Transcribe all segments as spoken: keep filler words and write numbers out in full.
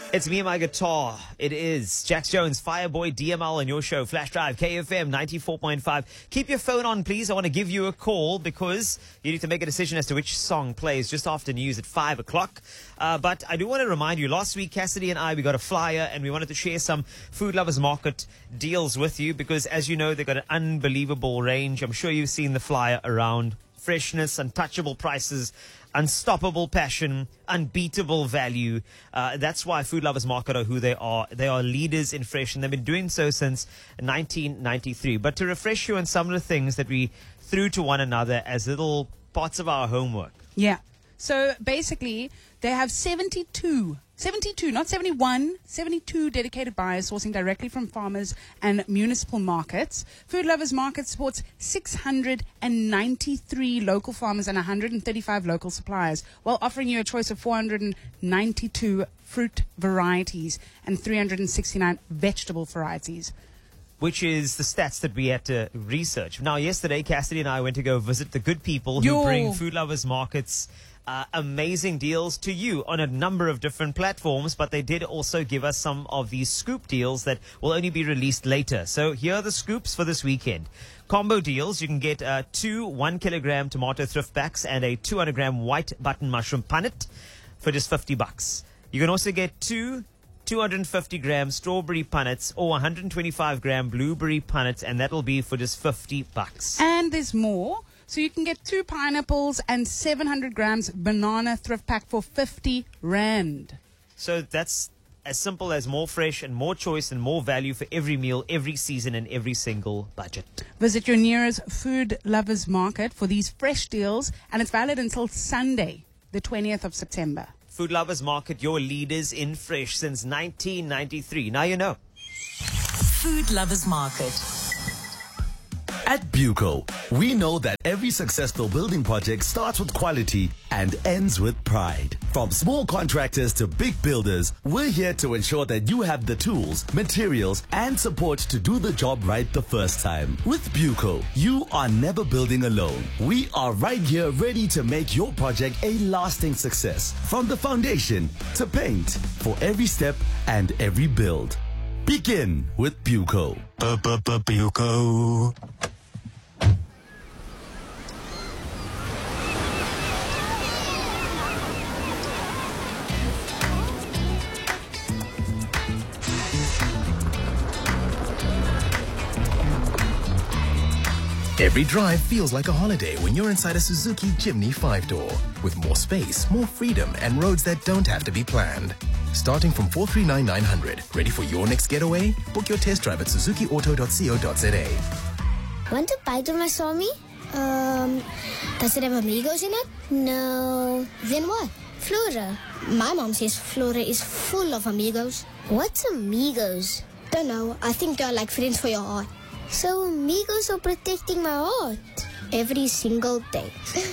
It's me and my guitar. It is Jax Jones, Fireboy, D M L, and your show, Flash Drive, K F M ninety-four point five. Keep your phone on, please. I want to give you a call because you need to make a decision as to which song plays just after news at five o'clock. Uh, but I do want to remind you, last week, Cassidy and I, we got a flyer and we wanted to share some Food Lovers Market deals with you because, as you know, they've got an unbelievable range. I'm sure you've seen the flyer around. Freshness, untouchable prices, unstoppable passion, unbeatable value. Uh, that's why Food Lovers Market are who they are. They are leaders in fresh, and they've been doing so since nineteen ninety-three. But to refresh you on some of the things that we threw to one another as little parts of our homework. Yeah. So basically, they have seventy-two, seventy-two, not seventy-one, seventy-two dedicated buyers sourcing directly from farmers and municipal markets. Food Lovers Market supports six hundred ninety-three local farmers and one hundred thirty-five local suppliers, while offering you a choice of four hundred ninety-two fruit varieties and three hundred sixty-nine vegetable varieties. Which is the stats that we had to research. Now, yesterday, Cassidy and I went to go visit the good people who Yo. bring Food Lovers Markets uh, amazing deals to you on a number of different platforms, but they did also give us some of these scoop deals that will only be released later. So here are the scoops for this weekend. Combo deals, you can get uh, two one kilogram tomato thrift packs and a two hundred gram white button mushroom punnet for just fifty bucks. You can also get two two hundred fifty gram strawberry punnets or one hundred twenty-five gram blueberry punnets, and that'll be for just fifty bucks. And there's more. So you can get two pineapples and seven hundred grams banana thrift pack for fifty rand. So that's as simple as more fresh and more choice and more value for every meal, every season, and every single budget. Visit your nearest Food Lovers Market for these fresh deals, and it's valid until Sunday, the twentieth of September. Food Lovers Market, your leaders in fresh since nineteen ninety-three. Now you know. Food Lovers Market. At Buco, we know that every successful building project starts with quality and ends with pride. From small contractors to big builders, we're here to ensure that you have the tools, materials, and support to do the job right the first time. With Buco, you are never building alone. We are right here ready to make your project a lasting success. From the foundation to paint, for every step and every build. Begin with Buco. Buco. Every drive feels like a holiday when you're inside a Suzuki Jimny five-door. With more space, more freedom, and roads that don't have to be planned. Starting from four three nine nine hundred. Ready for your next getaway? Book your test drive at suzuki auto dot co dot za. Want to bite of my Swami? Um, does it have amigos in it? No. Then what? Flora. My mom says Flora is full of amigos. What's amigos? Don't know. I think they're like friends for your heart. So amigos are protecting my heart every single day.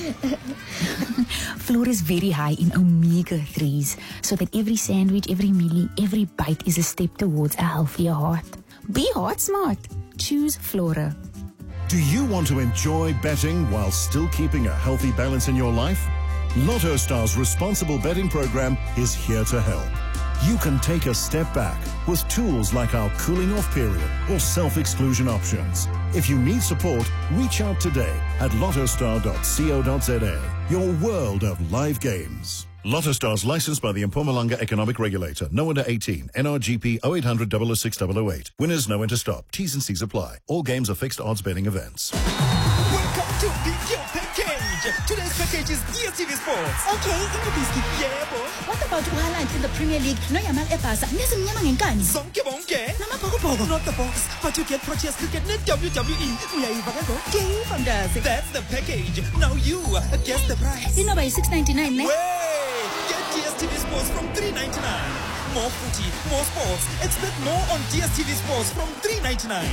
Flora is very high in omega threes, so that every sandwich, every meal, every bite is a step towards a healthier heart. Be heart smart. Choose Flora. Do you want to enjoy betting while still keeping a healthy balance in your life? Lotto Star's responsible betting program is here to help. You can take a step back with tools like our cooling off period or self-exclusion options. If you need support, reach out today at lotto star dot co dot za. Your world of live games. Lotto Star's licensed by the Mpumalanga Economic Regulator. No under eighteen. N R G P oh eight hundred, double oh six, double oh eight. Winners know when to stop. T's and C's apply. All games are fixed odds betting events. Welcome to the Yo Package. Today's package is D S T V Sports. Okay, in the biscuit. Yeah, boy. What about highlights in the Premier League? No yamal epasa. Nezimnyama ngenkani. Zonke bonke. Namabhokobhoko. Not the box, but you get Proteas Cricket net W W E. Uyayiva kango. Game fantastic. That's the package. Now you guess the price. Inoba is six ninety-nine, ne? Way! Get D S T V Sports from three ninety-nine. More footy, more sports. Expect more on D S T V Sports from three ninety-nine.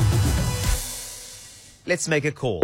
Let's make a call.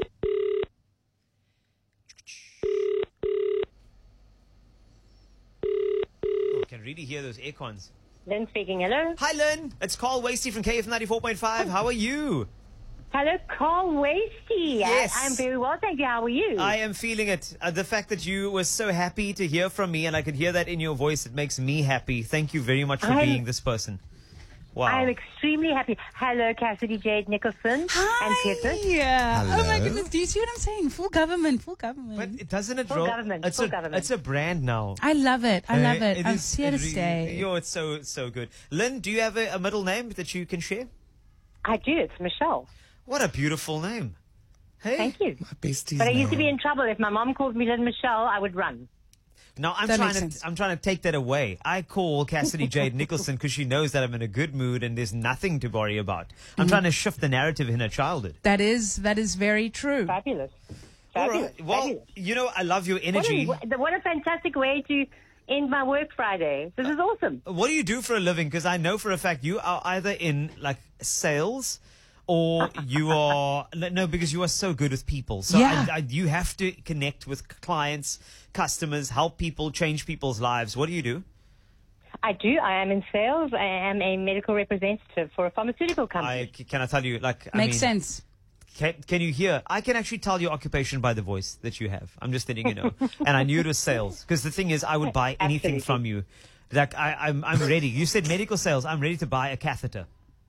Oh, I can really hear those aircons. Lynn speaking. Hello. Hi, Lynn. It's Carl Wasey from K F ninety-four point five. How are you? Hello, Carl Wasty. Yes. I, I'm very well, thank you. How are you? I am feeling it. Uh, the fact that you were so happy to hear from me, and I could hear that in your voice, it makes me happy. Thank you very much for I'm- being this person. Wow. I'm extremely happy. Hello, Cassidy Jade Nicholson Hi. and Peter. Yeah. Oh my Hello. goodness. Do you see what I'm saying? Full government. Full government. But it doesn't it Full roll? government, It's full a, government. It's a brand now. I love it. I love Uh, it. I'm is- here to it really- stay. Yo, it's so so good. Lynn, do you have a, a middle name that you can share? I do. It's Michelle. What a beautiful name. Hey. Thank you. My bestie's But I used to be name. in trouble. If my mom called me Lynn Michelle, I would run. No, I'm That trying makes to sense. I'm trying to take that away. I call Cassidy Jade Nicholson because she knows that I'm in a good mood and there's nothing to worry about. I'm Mm-hmm. trying to shift the narrative in her childhood. That is that is very true. Fabulous. All Fabulous. right. Well, Fabulous. you know, I love your What energy. a, what a fantastic way to end my work Friday. This is awesome. What do you do for a living? Because I know for a fact you are either in like sales or you are no, because you are so good with people. So Yeah. I, I, you have to connect with clients, customers, help people, change people's lives. What do you do? I do. I am in sales. I am a medical representative for a pharmaceutical company. I can I tell you like I Makes mean, sense. Can, can you hear? I can actually tell your occupation by the voice that you have. I'm just letting you know. And I knew it was sales because the thing is, I would buy anything Absolutely. from you. Like I, I'm, I'm ready. You said medical sales. I'm ready to buy a catheter.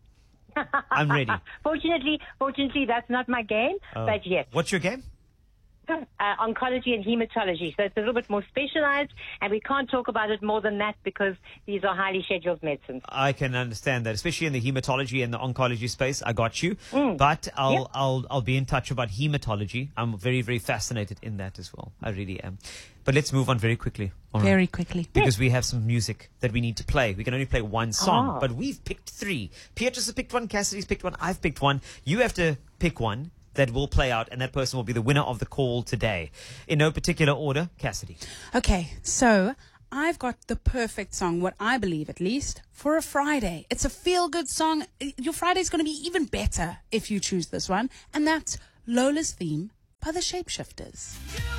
I'm ready. Fortunately, fortunately, that's not my game. Oh. But yes, What's your game? uh, oncology and hematology. So it's a little bit more specialized, and we can't talk about it more than that because these are highly scheduled medicines. I can understand that, especially in the hematology and the oncology space. I got you, Mm. but I'll Yep. I'll I'll be in touch about hematology. I'm very very fascinated in that as well. I really am. But let's move on very quickly. All right. Very quickly. Because we have some music that we need to play. We can only play one song, Ah. but we've picked three. Beatrice has picked one, Cassidy's picked one, I've picked one. You have to pick one that will play out, and that person will be the winner of the call today. In no particular order, Cassidy. Okay, so I've got the perfect song, what I believe at least, for a Friday. It's a feel-good song. Your Friday's going to be even better if you choose this one, and that's Lola's Theme by the Shapeshifters.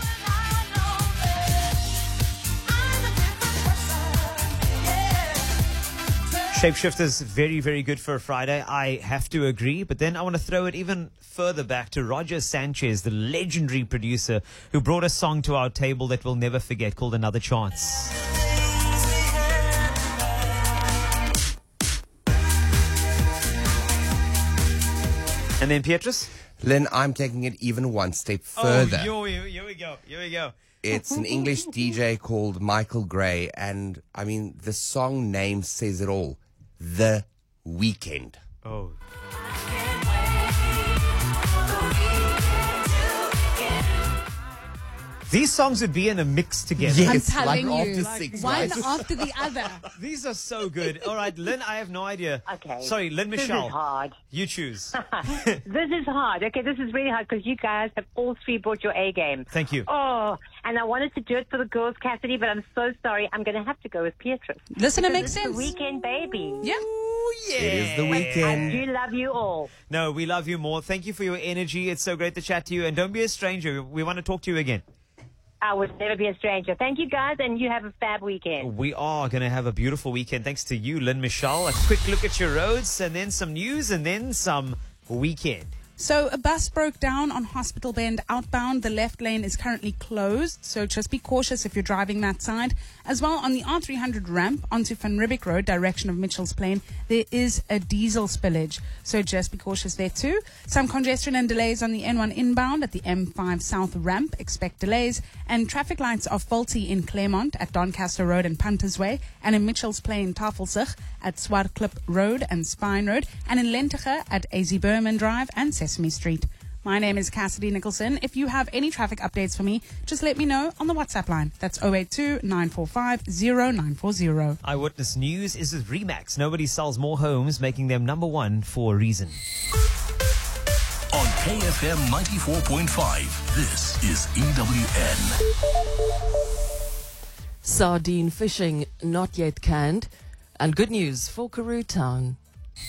Shapeshifters, very, very good for a Friday. I have to agree, but then I want to throw it even further back to Roger Sanchez, the legendary producer who brought a song to our table that we'll never forget called Another Chance. And then Beatrice? Lynn, I'm taking it even one step further. Oh, here, here we go. Here we go. It's an English D J called Michael Gray, and I mean, the song name says it all. The Weeknd. Oh. These songs would be in a mix together. I'm Yes, telling like you, after like, six, one right? after the other. These are so good. All right, Lynn, I have no idea. Okay. Sorry, Lynn This is Michelle. hard. You choose. This is hard. Okay, this is really hard because you guys have all three brought your A game. Thank you. Oh, and I wanted to do it for the girls, Cassidy, but I'm so sorry. I'm going to have to go with Beatrice. Listen, it Because makes this is sense. the weekend, baby. Yeah. Yeah. It is the I weekend. do love you all. No, we love you more. Thank you for your energy. It's so great to chat to you. And don't be a stranger. We want to talk to you again. I would never be a stranger. Thank you, guys, and you have a fab weekend. We are going to have a beautiful weekend. Thanks to you, Lynn Michelle. A quick look at your roads, and then some news, and then some weekend. So a bus broke down on Hospital Bend outbound. The left lane is currently closed, so just be cautious if you're driving that side. As well, on the R three hundred ramp onto Van Riebeek Road, direction of Mitchell's Plain, there is a diesel spillage, so just be cautious there too. Some congestion and delays on the N one inbound at the M five South ramp. Expect delays. And traffic lights are faulty in Claremont at Doncaster Road and Punters Way, and in Mitchell's Plain, Tafelsig at Swartklip Road and Spine Road, and in Lentige at A Z Berman Drive and Sesame Street. My name is Cassidy Nicholson. If you have any traffic updates for me, just let me know on the WhatsApp line. That's zero eight two, nine four five, zero nine four zero. Eyewitness News is with Remax. Nobody sells more homes, making them number one for a reason. On K F M ninety-four point five, this is E W N. Sardine fishing not yet canned. And good news for Karoo Town.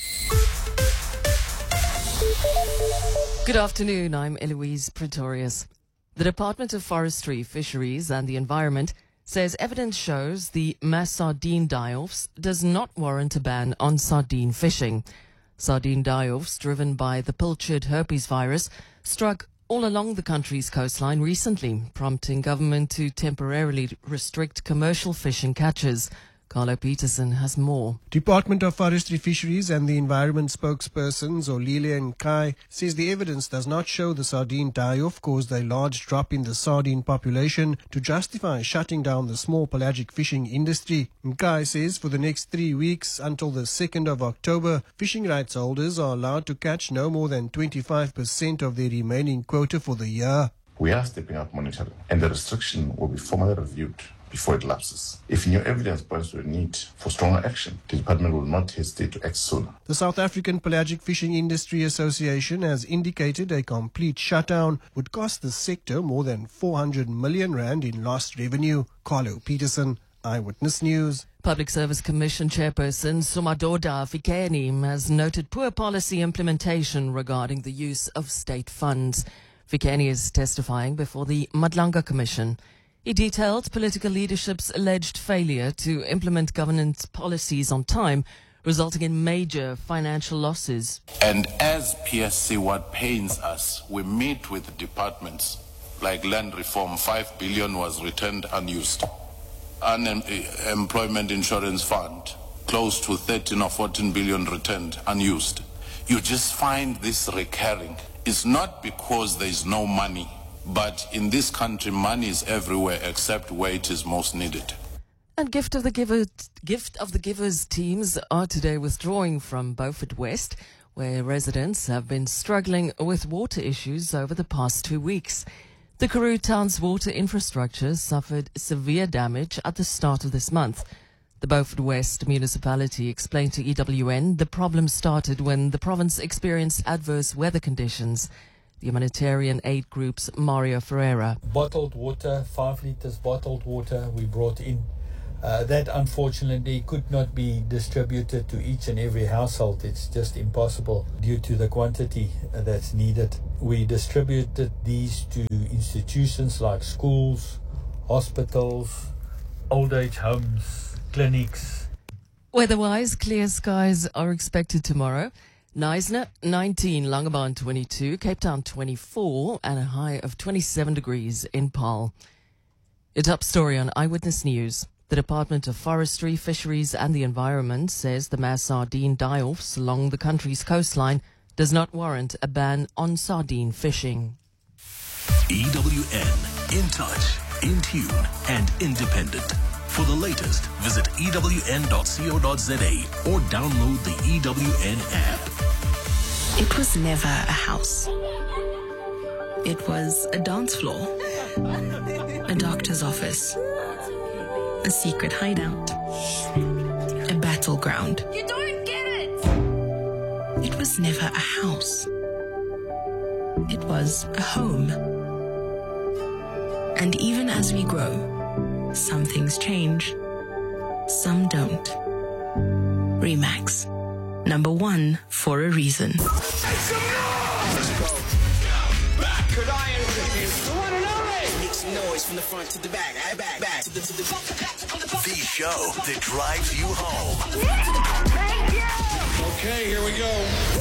Good afternoon, I'm Eloise Pretorius. The Department of Forestry, Fisheries and the Environment says evidence shows the mass sardine die-offs does not warrant a ban on sardine fishing. Sardine die-offs driven by the pilchard herpes virus struck all along the country's coastline recently, prompting government to temporarily restrict commercial fishing catches. Carlo Peterson has more. Department of Forestry, Fisheries and the Environment spokesperson Zolile Nkai says the evidence does not show the sardine die-off caused a large drop in the sardine population to justify shutting down the small pelagic fishing industry. Nkai says for the next three weeks until the second of October, fishing rights holders are allowed to catch no more than twenty-five percent of their remaining quota for the year. We are stepping up monitoring, and the restriction will be formally reviewed before it lapses. If new evidence points to a need for stronger action, the department will not hesitate to act sooner. The South African Pelagic Fishing Industry Association has indicated a complete shutdown would cost the sector more than four hundred million rand in lost revenue. Carlo Peterson, Eyewitness News. Public Service Commission Chairperson Sumadoda Fikeni has noted poor policy implementation regarding the use of state funds. Fikeni is testifying before the Madlanga Commission. He detailed political leadership's alleged failure to implement governance policies on time, resulting in major financial losses. And as P S C, what pains us, we meet with departments like land reform, five billion was returned unused. Unemployment insurance fund, close to thirteen or fourteen billion returned unused. You just find this recurring. It's not because there is no money, but in this country, money is everywhere except where it is most needed. And Gift of the Givers, Gift of the Givers teams are today withdrawing from Beaufort West, where residents have been struggling with water issues over the past two weeks. The Karoo town's water infrastructure suffered severe damage at the start of this month. The Beaufort West municipality explained to E W N the problem started when the province experienced adverse weather conditions. The humanitarian aid group's Mario Ferreira. Bottled water, five litres bottled water we brought in. Uh, that unfortunately could not be distributed to each and every household. It's just impossible due to the quantity that's needed. We distributed these to institutions like schools, hospitals, old age homes, clinics. Weather-wise, clear skies are expected tomorrow. Knysna, nineteen, Langebaan, twenty-two, Cape Town, twenty-four, and a high of twenty-seven degrees in Paarl. A top story on Eyewitness News. The Department of Forestry, Fisheries and the Environment says the mass sardine die-offs along the country's coastline does not warrant a ban on sardine fishing. E W N, in touch, in tune, and independent. For the latest, visit E W N dot co dot za or download the E W N app. It was never a house. It was a dance floor, a doctor's office, a secret hideout, a battleground. You don't get it! It was never a house. It was a home. And even as we grow, some things change, some don't. Remax, number one for a reason. Could I introduce the one and only? Make some noise from the front to the back, back, back to the to the The show that drives you home. Thank you. Okay, here we go.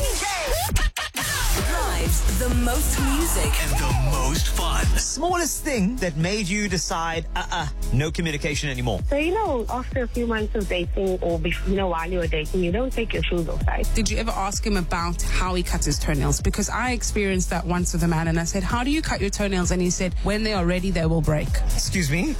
Drives the most music and the most fun. Smallest thing that made you decide, uh-uh, no communication anymore. So, you know, after a few months of dating or, before, you know, while you were dating, you don't take your shoes off, right? Did you ever ask him about how he cuts his toenails? Because I experienced that once with a man and I said, how do you cut your toenails? And he said, when they are ready, they will break. Excuse me?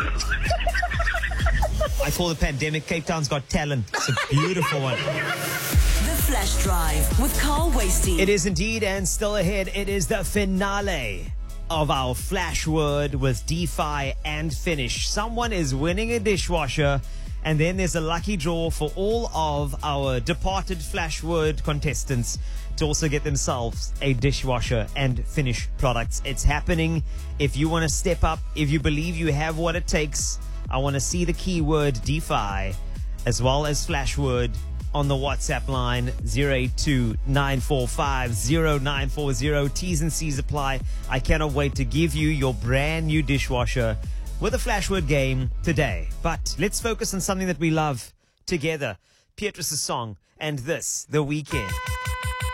I call the pandemic Cape Town's Got Talent. It's a beautiful one. The Flash Drive with Carl Wasty. It is indeed, and still ahead, it is the finale of our Flash Word with DeFi and Finish. Someone is winning a dishwasher, and then there's a lucky draw for all of our departed Flash Word contestants to also get themselves a dishwasher and Finish products. It's happening. If you want to step up, if you believe you have what it takes, I want to see the keyword DeFi as well as Flash Word on the WhatsApp line zero eight two, nine four five, zero nine four zero. T's and C's apply. I cannot wait to give you your brand new dishwasher with a Flashword game today. But let's focus on something that we love together. Beatrice's song. and this, The Weekend.